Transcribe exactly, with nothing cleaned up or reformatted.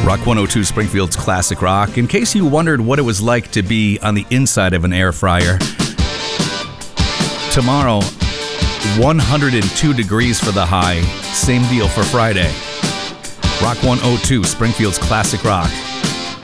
Rock one oh two, Springfield's Classic Rock. In case you wondered what it was like to be on the inside of an air fryer, tomorrow, one hundred two degrees for the high. Same deal for Friday. Rock one oh two, Springfield's Classic Rock.